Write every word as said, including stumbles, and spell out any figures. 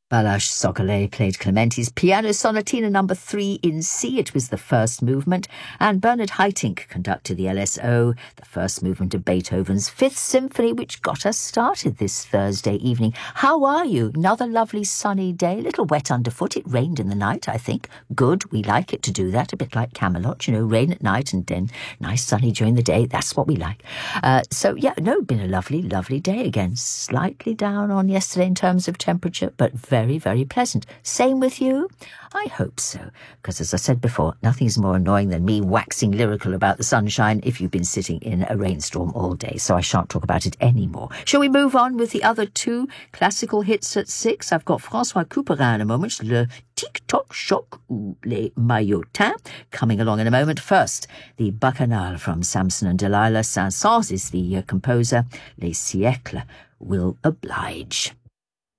Balázs Szokolay played Clementi's Piano Sonatina number three in C. It was the first movement, and Bernard Haitink conducted the L S O, the first movement of Beethoven's Fifth Symphony, which got us started this Thursday evening. How are you? Another lovely sunny day, a little wet underfoot. It rained in the night, I think. Good, we like it to do that, a bit like Camelot, you know, rain at night and then nice sunny during the day. That's what we like. Uh, so, yeah, no, been a lovely, lovely day again. Slightly down on yesterday in terms of temperature, but very Very, very pleasant. Same with you? I hope so, because as I said before, nothing's more annoying than me waxing lyrical about the sunshine if you've been sitting in a rainstorm all day, so I shan't talk about it anymore. Shall we move on with the other two classical hits at six? I've got François Couperin in a moment, Le Tic-Toc Choc ou Les Maillotins, coming along in a moment. First, the Bacchanal from Samson and Delilah. Saint-Saëns is the uh, composer. Les Siècles will oblige.